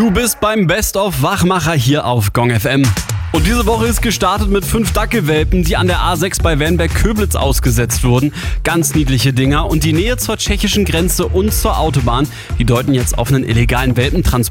Du bist beim Best-of Wachmacher hier auf Gong FM. Und diese Woche ist gestartet mit 5 Dackelwelpen, die an der A6 bei Wernberg-Köblitz ausgesetzt wurden. Ganz niedliche Dinger. Und die Nähe zur tschechischen Grenze und zur Autobahn, die deuten jetzt auf einen illegalen Welpentransport.